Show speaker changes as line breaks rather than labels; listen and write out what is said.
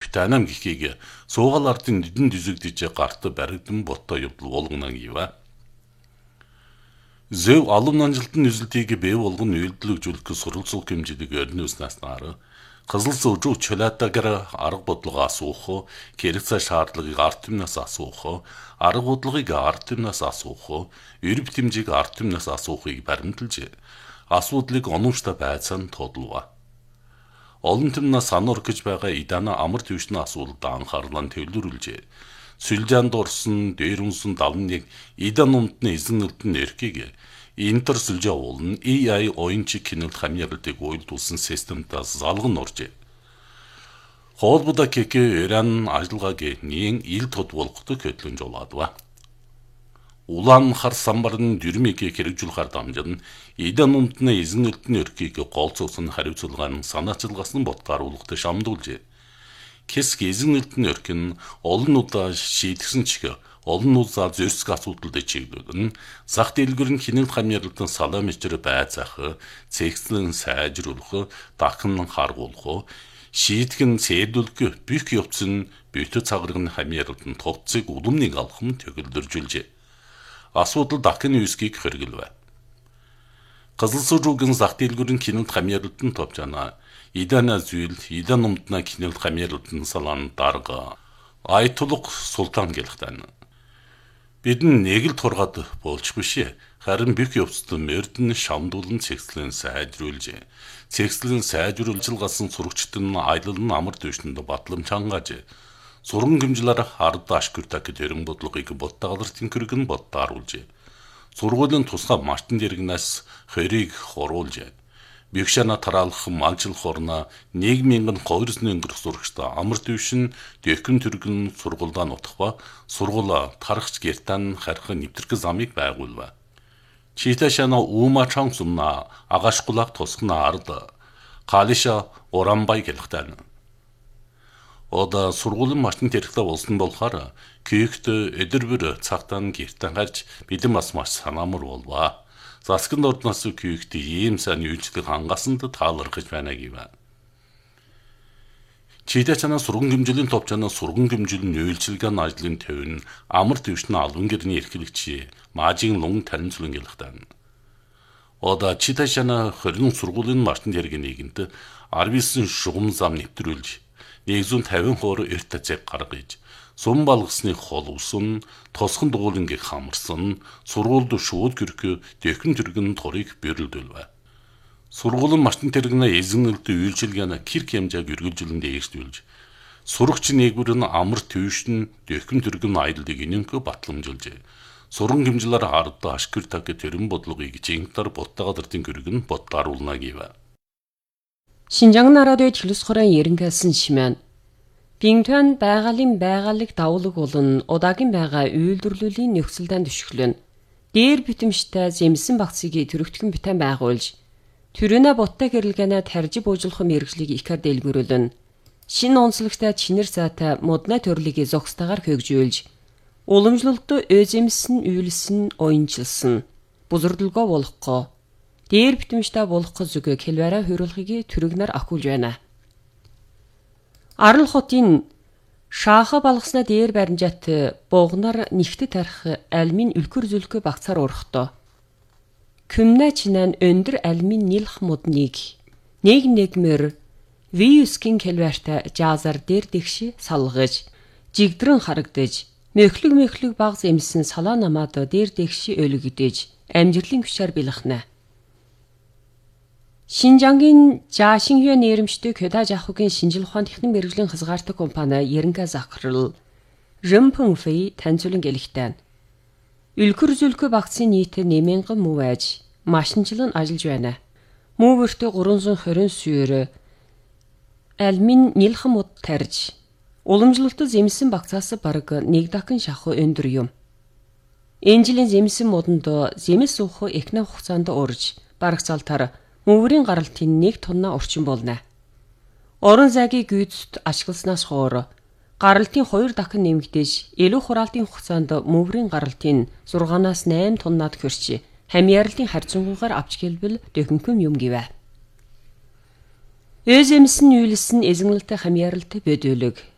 Танам гихийг суугаал ардын нэдэн дүзэгдэж гарт баригдан боттой явдал болгоно гива. Зөв алум нанжилтын үзэлтийг бэв болгон үйлдэлжүүлэх сурвалжлах хэмжээдэг өрнөөснаас наар Қызыл сүүжүү чөлөөтэйгээр арга бодлого асуух, хэрэгцээ шаардлагыг ард түмнээс асуух, арга бодлогыг ард түмнээс асуух, эрв хэмжээг ард түмнээс асуухыг баримталж, асуудлыг оновчтой байцаан тодлова. Олон түмнээс сануур гэж байгаа идана амар төвшний асуудалд анхаарлаа төвлөрүүлжээ. Сүлжээнд орсон, дээр унсан давныг идан умтны эзэнэлтэн эрхийг Интер сүлжээ уулын AI oyuncu кинолт хамьяалтыг үйлдүүлсэн системтаас залган оржээ. Хоолбуда кеке Иран ажиллагааг нийн ил тод болгоход хөтлөн жолоодва. Улаан хар самбарын дүрмийг хэрэгжүүлэх дамжин идан умтны эзэнэлтэн эрхийг голцоосон хариуцлагын санаачилгаас нь ботгааруулахад шамдуулжээ. Кэск эзэнэлтэн эрх нь олон удаа шийдсэн ч олон улсаар зөрсг асуудалд чиглүүлэн зах дэлгэр нь хяналт хамьяалтын саламичэр байцаах, цэгцлэн сайжруулах, дахин харгуулах, шийдгэн цээдүүлэх бүх явц нь бүтэц цагрын хамьяалтын товцыг уламныг алхам төгөлдөржүүлжээ. Асуудал дахин үсгийг хэрэглэв. Қызыл сүүжүүгийн зах дэлгэрийн хяналт хамьяалтын товчана идана зүйл идан умтна хяналт хамьяалтын салаан дарга Айтулук Султан гэлхтэн. Бидэн нэг л тургаад болж биш. Харин бүх явцад мөрдөн шамдуулан цэгцлэн сайжруулжээ. Цэгцлэн сайжруулжлгасан сурагчид нь аялал нь амар дэвшинд батламж хангааж. Сурган хэмжлэр ард ашгүртаг төрөн бодлогыг боттагалартын кэрэг нь боттааруулжээ. Сургуулийн тусгай мартин дэргнээс хорийг хоруулжээ. Бигшана тараалах малжлах орна 1000 200 өнгөрөх сурагчтай амар дэвшин дэвхэн төргөн сургуульдаа нутгава сургууль тарахч гертан харих нэвтрэх замыг байгуулва. Читашана uuма чансумна агашгулак тосгна ард Калиша Оранбай гэлхтэн. Ода сургуулийн мартин дэргтээ болсон болохоор күйгт өдөрбөр цагтаан гертан гарч бидэн бас маш санаамар болва. Засгийн ордноос күйгт ийм сайн үйлчлэг хангасанд таалархаж байна гэв. Чидачана сурган хэмжээлийн товчана сурган хэмжээлийн үйлчлэгийн ажлын төвн амар дэвшний албан гэрний эрхлэгч Мажин Лун танилцуулан гэлхтэн. Ода Чидачана 20 сургуулийн мартин дэргийн нийгэмд 19 шугам зам нэвтрүүлж 150 хоор эрт тацыг гаргаж сум балгасны хол усан, тосхон дуулангийг хамарсан, сургуульд шууд гэрх дэвхэн төргөн торыг бэрэлдүүлвэ. Сургуулийн мартин тэрэгнэ эзэнэлд үйлчилгээна кирк хэмжээг үргэлжлэн дээшлүүлж, сурагч нэгбэр нь амар төвшин дэвхэн төргөн аяллыг инэнхэ батламжуулжээ. Суран хэмжлэр ард ашгэр таг төрөн бодлогыг жинхтар боттагалартын кэрэг нь боттааруулна гэв.
Шинжаан нарадын чөлөөс хорон ерөнхийсэн шимэн Бинтэн байгалийн байгалыг давлаг болон удаагийн байгаа үйлдвэрлэлийн нөхцөлдөө төшөглөн. Дээр битэмжтэй зэмсэн багцыг төрөгтгөн битэн байгуулж, төрөнө боттой гэрэлгэнэ таржи буужлах мэрэгжлийг ихэр дэлгэрүүлэн. Шинэ онцлогтой чинэр заатай модна төрлийг зогстойгоор хөгжүүлж, уламжлалт özэмсэн үйлсэн оюунчилсан. Бузурдалгоо болохгүй. Дээр битэмжтэй болохгүй зүг хэлвэрэ хөрөлхийг төрөгнөр ахуулж байна. Арал хотын шааха балгаснаа дээр баримжат буугнаар нэгт тарих альмин үлгэр зүлхэ багцаар урахтоо. Күмнэ чинэн өндөр альмин нилх модныг нэгмэр виюскин келвэртэ жазар дээр дэгши салгаж жигдрэн харагдаж мөхлөг баг зэмсэн салаа намаад дээр дэгши өлгөдөж амжилтын хүчээр билхнэ. Шинжангийн Жашинхуэ нэрэмжтэй Кёда Жахугийн шинжил ухаан техник мэргэжлийн хязгаартай компани Ерөнхий захирал Рэмпэнфэй танилцуулан гэлэхтэн. Үлгэр зүлхэ багцын нийт 8,000 мөв аж машинчлан ажиллаж байна. Мөвөртөө 320 сүйр альмин нилхэн мод тарж уламжлалт зэмсэн багцаас бараг 1 дахин шахуу өндөр юм. Энэ жилийн зэмсэн модонд зэмс суух эхнэ хугацаанд урж барагцаалтаар мөврийн гаралтын 1 тонна орчим болно. Орон зайгийн гүйцэд ашигласнаас хойш гаралтын 2 дахин нэмэгдэж, илүү хураалтын хугацаанд мөврийн гаралтын 6-8 тоннад хүрч, хамьяарлын харьцангуйгаар авч гэлбэл дөхөнхөн юм гэвэ. Özэмсэн үйлсэн эзэнэлтэй хамьяаралтай бөдөлөг